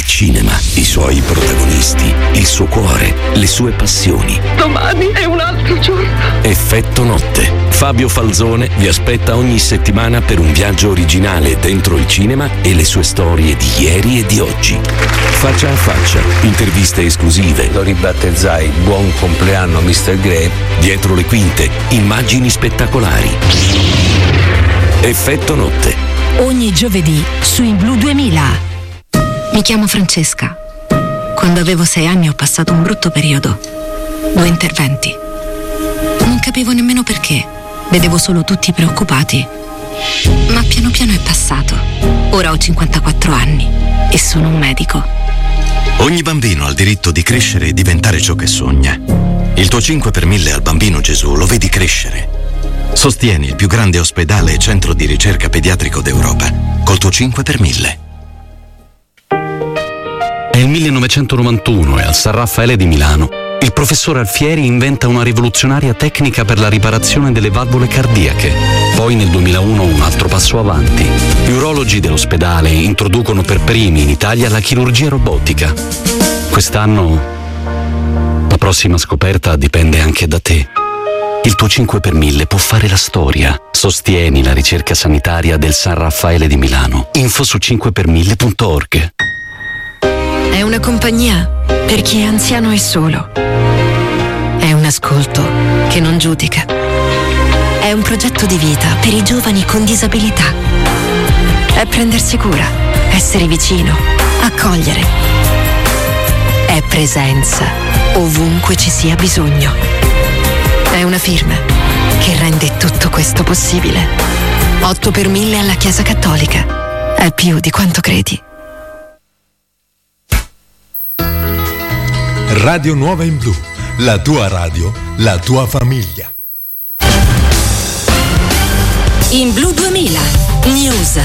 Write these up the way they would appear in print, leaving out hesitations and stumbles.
cinema, i suoi protagonisti, il suo cuore, le sue passioni. Domani è un altro giorno. Effetto notte. Fabio Falzone vi aspetta ogni settimana per un viaggio originale dentro il cinema e le sue storie di ieri e di oggi. Faccia a faccia, interviste esclusive. Lo ribattezzai Buon compleanno Mr. Grey. Dietro le quinte, immagini spettacolari. Effetto notte. Ogni giovedì su In Blu 2000. Mi chiamo Francesca. Quando avevo 6 anni ho passato un brutto periodo. 2 interventi. Non capivo nemmeno perché. Vedevo solo tutti preoccupati. Ma piano piano è passato. Ora ho 54 anni e sono un medico. Ogni bambino ha il diritto di crescere e diventare ciò che sogna. Il tuo 5 per 1000 al Bambino Gesù lo vedi crescere. Sostieni il più grande ospedale e centro di ricerca pediatrico d'Europa col tuo 5 per 1000. È il 1991 e al San Raffaele di Milano il professor Alfieri inventa una rivoluzionaria tecnica per la riparazione delle valvole cardiache. Poi nel 2001 un altro passo avanti. Gli urologi dell'ospedale introducono per primi in Italia la chirurgia robotica. Quest'anno la prossima scoperta dipende anche da te. Il tuo 5 per 1000 può fare la storia. Sostieni la ricerca sanitaria del San Raffaele di Milano. Info su 5per1000.org. È una compagnia per chi è anziano e solo. È un ascolto che non giudica. È un progetto di vita per i giovani con disabilità. È prendersi cura, essere vicino, accogliere. È presenza ovunque ci sia bisogno. È una firma che rende tutto questo possibile. 8 per 1000 alla Chiesa Cattolica. È più di quanto credi. Radio Nuova in Blu, la tua radio, la tua famiglia. In Blu 2000 News.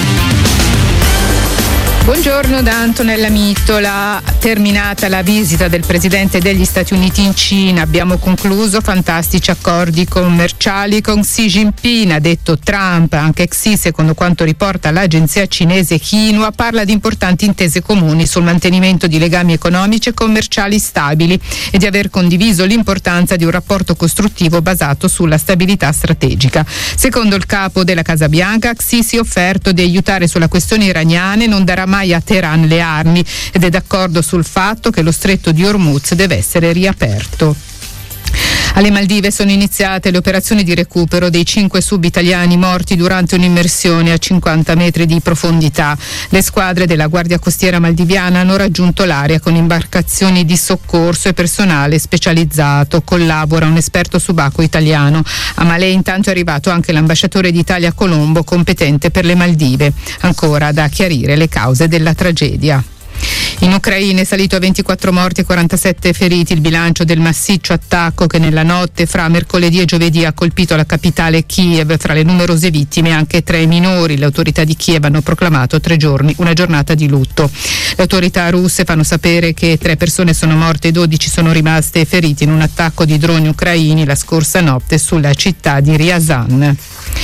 Buongiorno da Antonella Mittola. Terminata la visita del presidente degli Stati Uniti in Cina, abbiamo concluso fantastici accordi commerciali con Xi Jinping, ha detto Trump. Anche Xi, secondo quanto riporta l'agenzia cinese Xinhua, parla di importanti intese comuni sul mantenimento di legami economici e commerciali stabili e di aver condiviso l'importanza di un rapporto costruttivo basato sulla stabilità strategica. Secondo il capo della Casa Bianca, Xi si è offerto di aiutare sulla questione iraniana e non darà mai a Teheran le armi ed è d'accordo sul fatto che lo stretto di Hormuz deve essere riaperto. Alle Maldive sono iniziate le operazioni di recupero dei 5 sub-italiani morti durante un'immersione a 50 metri di profondità. Le squadre della Guardia Costiera maldiviana hanno raggiunto l'area con imbarcazioni di soccorso e personale specializzato. Collabora un esperto subacqueo italiano. A Malé intanto è arrivato anche l'ambasciatore d'Italia a Colombo, competente per le Maldive. Ancora da chiarire le cause della tragedia. In Ucraina è salito a 24 morti e 47 feriti il bilancio del massiccio attacco che nella notte fra mercoledì e giovedì ha colpito la capitale Kiev. Fra le numerose vittime anche 3 minori. Le autorità di Kiev hanno proclamato 3 giorni una giornata di lutto. Le autorità russe fanno sapere che 3 persone sono morte e 12 sono rimaste ferite in un attacco di droni ucraini la scorsa notte sulla città di Ryazan.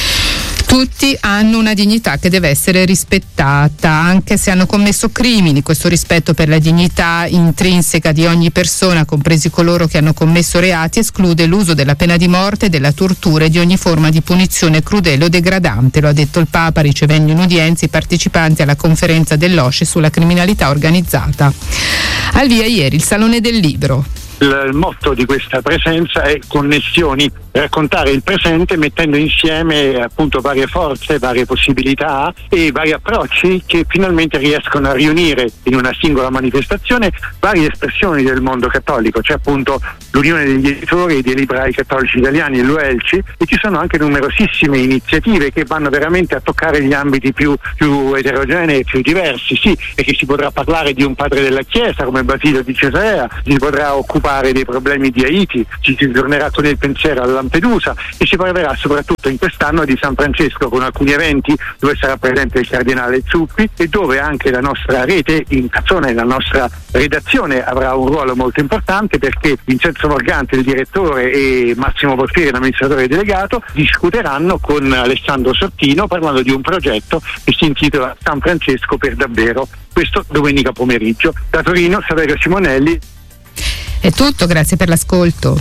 Tutti hanno una dignità che deve essere rispettata, anche se hanno commesso crimini. Questo rispetto per la dignità intrinseca di ogni persona, compresi coloro che hanno commesso reati, esclude l'uso della pena di morte, della tortura e di ogni forma di punizione crudele o degradante. Lo ha detto il Papa ricevendo in udienza i partecipanti alla conferenza dell'OSCE sulla criminalità organizzata. Al via ieri il Salone del Libro. Il motto di questa presenza è connessioni, raccontare il presente mettendo insieme appunto varie forze, varie possibilità e vari approcci che finalmente riescono a riunire in una singola manifestazione varie espressioni del mondo cattolico. C'è appunto l'Unione degli Editori e dei Librai Cattolici Italiani, l'UELCI, e ci sono anche numerosissime iniziative che vanno veramente a toccare gli ambiti più eterogenei e più diversi, sì, e che si potrà parlare di un padre della Chiesa come Basilio di Cesarea, si potrà occupare occupare dei problemi di Haiti, ci si tornerà con il pensiero a Lampedusa e si parlerà soprattutto in quest'anno di San Francesco, con alcuni eventi dove sarà presente il cardinale Zuppi e dove anche la nostra rete in Cazzone, la nostra redazione avrà un ruolo molto importante, perché Vincenzo Morgante, il direttore, e Massimo Porfieri, l'amministratore delegato, discuteranno con Alessandro Sortino parlando di un progetto che si intitola San Francesco per davvero, questo domenica pomeriggio. Da Torino, Saverio Simonelli. È tutto, grazie per l'ascolto.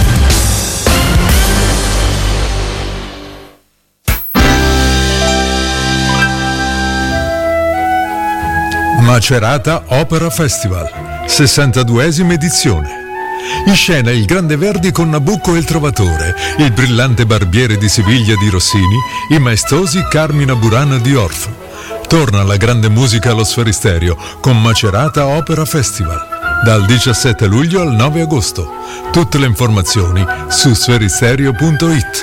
Macerata Opera Festival, 62esima edizione. In scena il Grande Verdi con Nabucco e il Trovatore, il brillante Barbiere di Siviglia di Rossini, i maestosi Carmina Burana di Orff. Torna la grande musica allo Sferisterio con Macerata Opera Festival, dal 17 luglio al 9 agosto. Tutte le informazioni su sferisterio.it.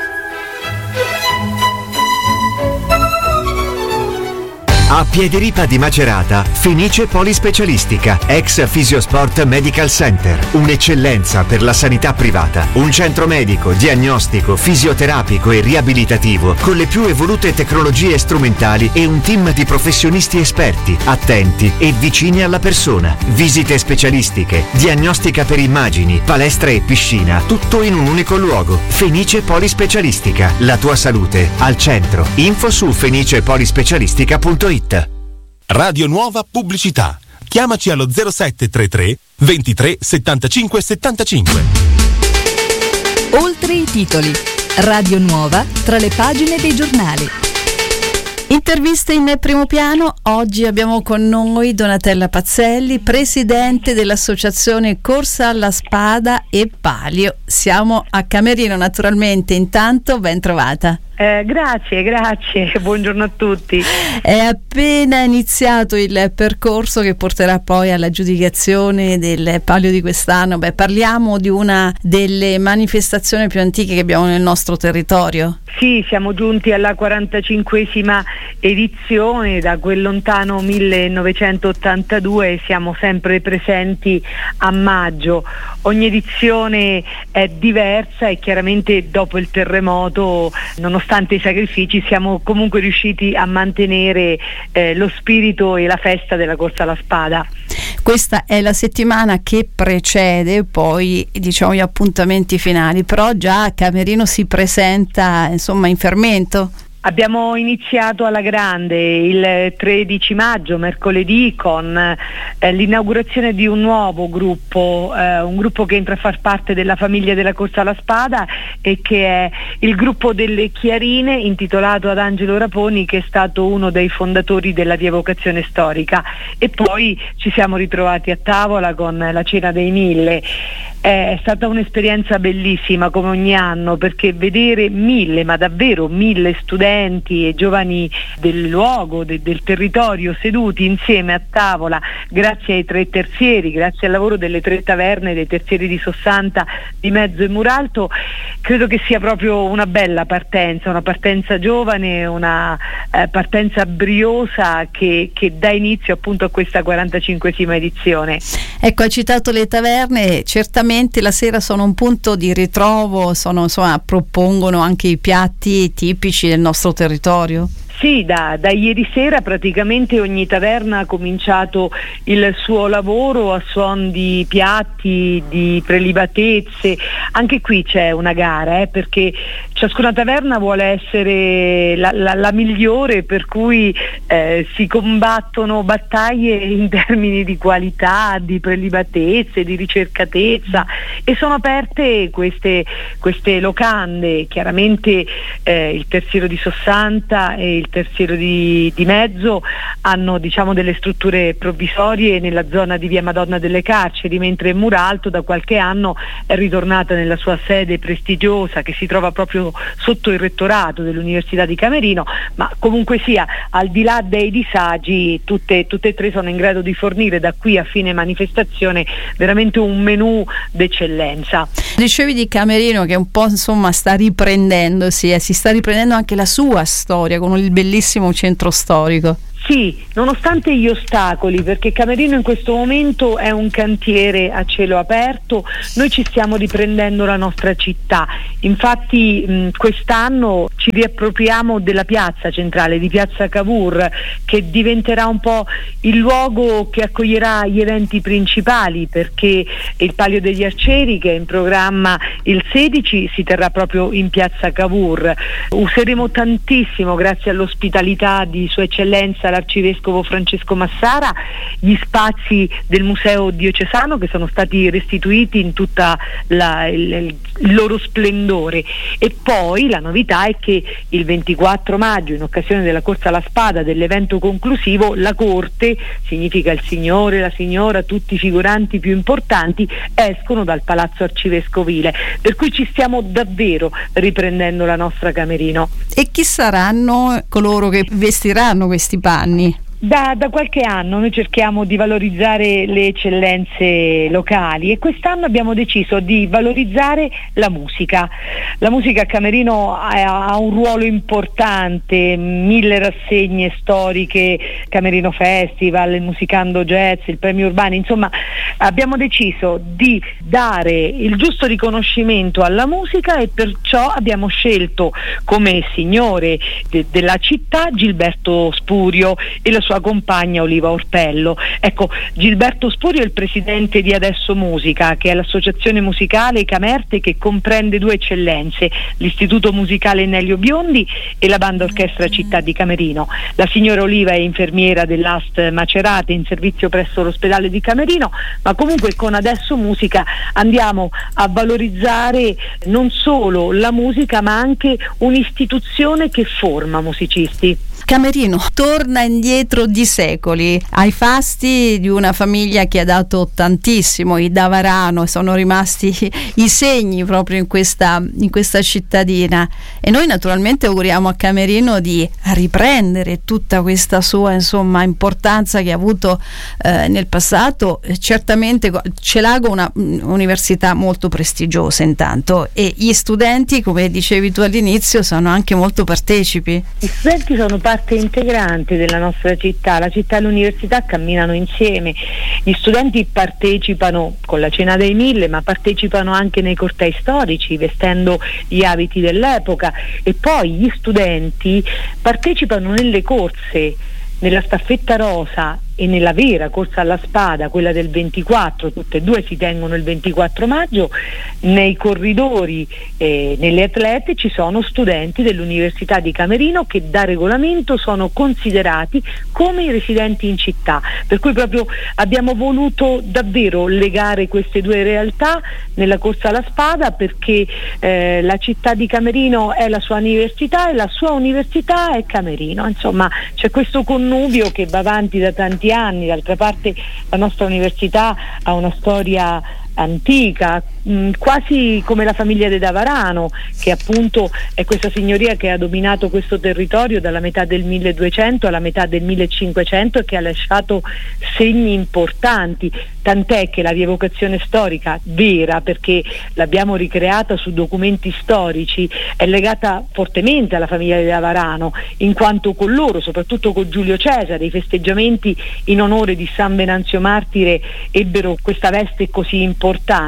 A Piediripa di Macerata, Fenice Polispecialistica, ex Fisiosport Medical Center. Un'eccellenza per la sanità privata. Un centro medico, diagnostico, fisioterapico e riabilitativo con le più evolute tecnologie strumentali e un team di professionisti esperti, attenti e vicini alla persona. Visite specialistiche, diagnostica per immagini, palestra e piscina, tutto in un unico luogo. Fenice Polispecialistica, la tua salute al centro. Info su fenicepolispecialistica.it. Radio Nuova Pubblicità. Chiamaci allo 0733 23 75 75. Oltre i titoli. Radio Nuova tra le pagine dei giornali. Interviste in primo piano. Oggi abbiamo con noi Donatella Pazzelli, presidente dell'associazione Corsa alla Spada e Palio. Siamo a Camerino, naturalmente. Intanto ben trovata. Grazie, buongiorno a tutti. È appena iniziato il percorso che porterà poi all'aggiudicazione del Palio di quest'anno. Parliamo di una delle manifestazioni più antiche che abbiamo nel nostro territorio. Sì, siamo giunti alla 45esima edizione, da quel lontano 1982 e siamo sempre presenti a maggio. Ogni edizione è diversa e chiaramente dopo il terremoto, nonostante i sacrifici, siamo comunque riusciti a mantenere lo spirito e la festa della Corsa alla Spada. Questa è la settimana che precede poi, diciamo, gli appuntamenti finali, però già a Camerino si presenta, insomma, in fermento. Abbiamo iniziato alla grande il 13 maggio, mercoledì, con l'inaugurazione di un nuovo gruppo, un gruppo che entra a far parte della famiglia della Corsa alla Spada e che è il gruppo delle Chiarine, intitolato ad Angelo Raponi, che è stato uno dei fondatori della rievocazione storica. E poi ci siamo ritrovati a tavola con la Cena dei Mille. È stata un'esperienza bellissima, come ogni anno, perché vedere 1000, ma davvero 1000 studenti e giovani del luogo, del territorio, seduti insieme a tavola, grazie ai 3 terzieri, grazie al lavoro delle 3 taverne, dei terzieri di Sossanta, di Mezzo e Muralto, credo che sia proprio una bella partenza, una partenza giovane, una partenza briosa che dà inizio appunto a questa 45esima edizione. Ecco, hai citato le taverne, certamente la sera sono un punto di ritrovo, propongono anche i piatti tipici del nostro territorio. Sì, da ieri sera praticamente ogni taverna ha cominciato il suo lavoro a suon di piatti, di prelibatezze. Anche qui c'è una gara, perché ciascuna taverna vuole essere la migliore, per cui si combattono battaglie in termini di qualità, di prelibatezze, di ricercatezza, e sono aperte queste locande. Chiaramente il terziero di Sossanta e il terziero di Mezzo hanno, diciamo, delle strutture provvisorie nella zona di via Madonna delle Carceri, mentre Muralto da qualche anno è ritornata nella sua sede prestigiosa, che si trova proprio sotto il rettorato dell'Università di Camerino. Ma comunque sia, al di là dei disagi, tutte e 3 sono in grado di fornire da qui a fine manifestazione veramente un menù d'eccellenza. Dicevi di Camerino che un po', insomma, sta riprendendosi, si sta riprendendo anche la sua storia con il bellissimo centro storico. Sì, nonostante gli ostacoli, perché Camerino in questo momento è un cantiere a cielo aperto, noi ci stiamo riprendendo la nostra città. Infatti quest'anno ci riappropriamo della piazza centrale di Piazza Cavour, che diventerà un po' il luogo che accoglierà gli eventi principali, perché il Palio degli Arcieri, che è in programma il 16, si terrà proprio in Piazza Cavour. Useremo tantissimo, grazie all'ospitalità di Sua Eccellenza l'Arcivescovo Francesco Massara, gli spazi del Museo Diocesano, che sono stati restituiti in tutta il loro splendore. E poi la novità è che il 24 maggio, in occasione della Corsa alla Spada, dell'evento conclusivo, la Corte, significa il signore, la signora, tutti i figuranti più importanti, escono dal Palazzo Arcivescovile, per cui ci stiamo davvero riprendendo la nostra Camerino. E chi saranno coloro che vestiranno questi panni? Da qualche anno noi cerchiamo di valorizzare le eccellenze locali e quest'anno abbiamo deciso di valorizzare la musica. La musica a Camerino ha un ruolo importante, 1000 rassegne storiche, Camerino Festival, il Musicando Jazz, il Premio Urbani, insomma abbiamo deciso di dare il giusto riconoscimento alla musica e perciò abbiamo scelto come signore della città Gilberto Spurio e la sua compagna Oliva Orpello. Ecco, Gilberto Spurio è il presidente di Adesso Musica, che è l'associazione musicale Camerte, che comprende 2 eccellenze, l'Istituto Musicale Nelio Biondi e la Banda Orchestra Città di Camerino. La signora Oliva è infermiera dell'AST Macerate, in servizio presso l'ospedale di Camerino, ma comunque con Adesso Musica andiamo a valorizzare non solo la musica, ma anche un'istituzione che forma musicisti. Camerino torna indietro di secoli, ai fasti di una famiglia che ha dato tantissimo, i Davarano, sono rimasti i segni proprio in questa cittadina, e noi naturalmente auguriamo a Camerino di riprendere tutta questa sua importanza che ha avuto nel passato. Certamente Celago è una università molto prestigiosa intanto, e gli studenti, come dicevi tu all'inizio, sono anche molto partecipi. Gli studenti sono parte integrante della nostra città, la città e l'università camminano insieme, gli studenti partecipano con la Cena dei Mille, ma partecipano anche nei cortei storici vestendo gli abiti dell'epoca, e poi gli studenti partecipano nelle corse, nella staffetta rosa e nella vera corsa alla spada, quella del 24, tutte e 2 si tengono il 24 maggio, nei corridori nelle atlete ci sono studenti dell'Università di Camerino che da regolamento sono considerati come i residenti in città, per cui proprio abbiamo voluto davvero legare queste 2 realtà nella corsa alla spada, perché la città di Camerino è la sua università e la sua università è Camerino, insomma c'è questo connubio che va avanti da tanti anni. D'altra parte la nostra università ha una storia antica, quasi come la famiglia De Davarano, che appunto è questa signoria che ha dominato questo territorio dalla metà del 1200 alla metà del 1500 e che ha lasciato segni importanti, tant'è che la rievocazione storica vera, perché l'abbiamo ricreata su documenti storici, è legata fortemente alla famiglia De Davarano, in quanto con loro, soprattutto con Giulio Cesare, i festeggiamenti in onore di San Venanzio Martire ebbero questa veste così importante.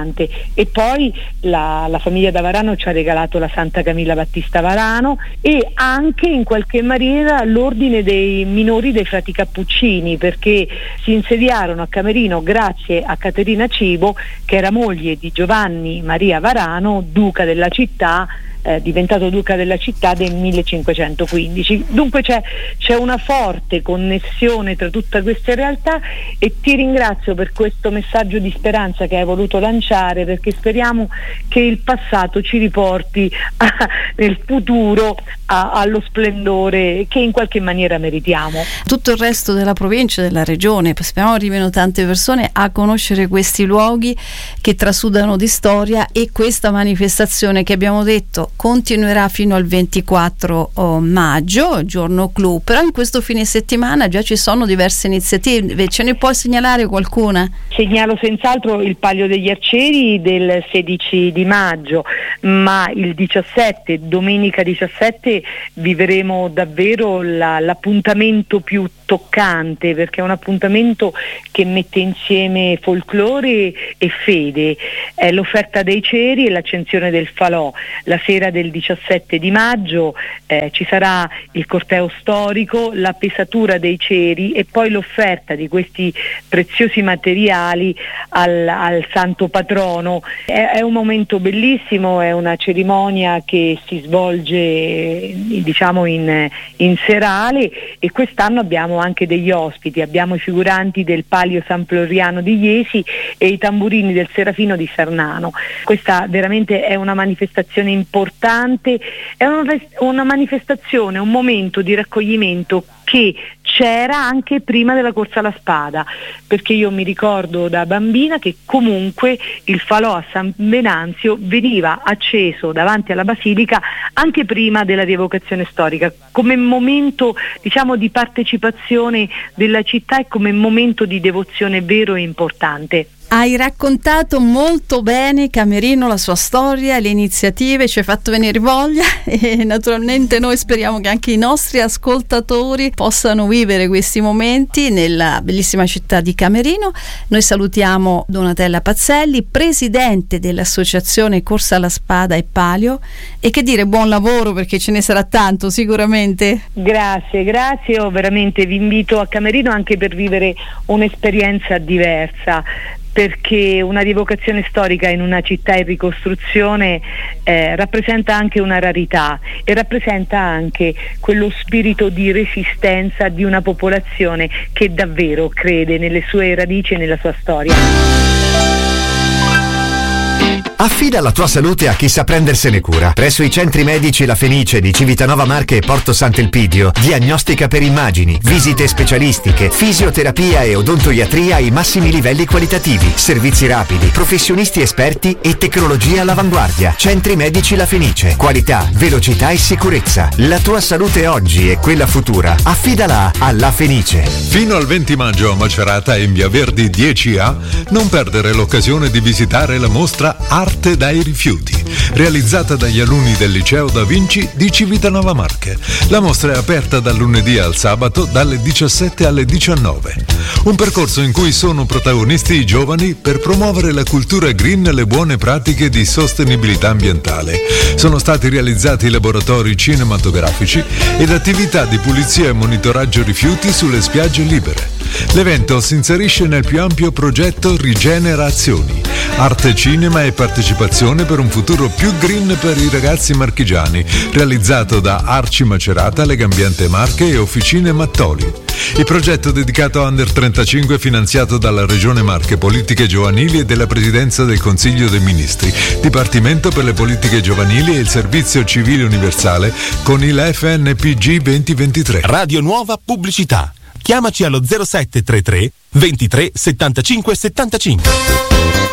E poi la famiglia Davarano ci ha regalato la Santa Camilla Battista Varano e anche in qualche maniera l'ordine dei minori dei frati cappuccini, perché si insediarono a Camerino grazie a Caterina Cibo, che era moglie di Giovanni Maria Varano, duca della città, diventato duca della città del 1515. Dunque c'è una forte connessione tra tutte queste realtà, e ti ringrazio per questo messaggio di speranza che hai voluto lanciare, perché speriamo che il passato ci riporti nel futuro allo splendore che in qualche maniera meritiamo. Tutto il resto della provincia, della regione, speriamo arrivino tante persone a conoscere questi luoghi che trasudano di storia, e questa manifestazione che abbiamo detto continuerà fino al 24 maggio, giorno clou, però in questo fine settimana già ci sono diverse iniziative, ce ne puoi segnalare qualcuna? Segnalo senz'altro il Palio degli Arcieri del 16 di maggio, ma il 17, domenica 17, vivremo davvero l'appuntamento più toccante, perché è un appuntamento che mette insieme folklore e fede. È l'offerta dei ceri e l'accensione del falò. La sera del 17 di maggio ci sarà il corteo storico, la pesatura dei ceri e poi l'offerta di questi preziosi materiali al santo patrono. È un momento bellissimo, è una cerimonia che si svolge diciamo in serale, e quest'anno abbiamo anche degli ospiti, abbiamo i figuranti del Palio San Floriano di Iesi e i tamburini del Serafino di Sarnano. Questa veramente è una manifestazione importante, è una manifestazione, un momento di raccoglimento che c'era anche prima della corsa alla spada, perché io mi ricordo da bambina che comunque il falò a San Venanzio veniva acceso davanti alla basilica anche prima della rievocazione storica, come momento diciamo di partecipazione della città e come momento di devozione vero e importante. Hai raccontato molto bene Camerino, la sua storia, le iniziative, ci hai fatto venire voglia e naturalmente noi speriamo che anche i nostri ascoltatori possano vivere questi momenti nella bellissima città di Camerino. Noi salutiamo Donatella Pazzelli, presidente dell'associazione Corsa alla Spada e Palio, e che dire, buon lavoro, perché ce ne sarà tanto sicuramente. Grazie, io veramente vi invito a Camerino anche per vivere un'esperienza diversa, perché una rievocazione storica in una città in ricostruzione rappresenta anche una rarità e rappresenta anche quello spirito di resistenza di una popolazione che davvero crede nelle sue radici e nella sua storia. Affida la tua salute a chi sa prendersene cura. Presso i centri medici La Fenice di Civitanova Marche e Porto Sant'Elpidio, diagnostica per immagini, visite specialistiche, fisioterapia e odontoiatria ai massimi livelli qualitativi, servizi rapidi, professionisti esperti e tecnologia all'avanguardia. Centri medici La Fenice. Qualità, velocità e sicurezza. La tua salute oggi e quella futura. Affidala a La Fenice. Fino al 20 maggio a Macerata in Via Verdi 10A non perdere l'occasione di visitare la mostra Arte dai rifiuti, realizzata dagli alunni del Liceo Da Vinci di Civitanova Marche. La mostra è aperta dal lunedì al sabato dalle 17 alle 19. Un percorso in cui sono protagonisti i giovani per promuovere la cultura green e le buone pratiche di sostenibilità ambientale. Sono stati realizzati laboratori cinematografici ed attività di pulizia e monitoraggio rifiuti sulle spiagge libere. L'evento si inserisce nel più ampio progetto Rigenerazioni, arte, cinema e partecipazione per un futuro più green per i ragazzi marchigiani, realizzato da Arci Macerata, Legambiente Marche e Officine Mattoli. Il progetto dedicato a Under 35 finanziato dalla Regione Marche, Politiche Giovanili e della Presidenza del Consiglio dei Ministri, Dipartimento per le Politiche Giovanili e il Servizio Civile Universale con il FNPG 2023. Radio Nuova Pubblicità. Chiamaci allo 0733 23 75 75.